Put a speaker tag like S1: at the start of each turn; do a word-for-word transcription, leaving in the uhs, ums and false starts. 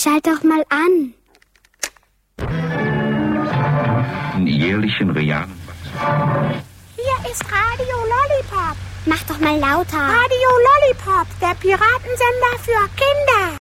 S1: schalt doch mal an.
S2: In jährlichen realen Wachstum.
S3: Hier ist Radio Lollipop.
S1: Mach doch mal lauter.
S3: Radio Lollipop, der Piratensender für Kinder.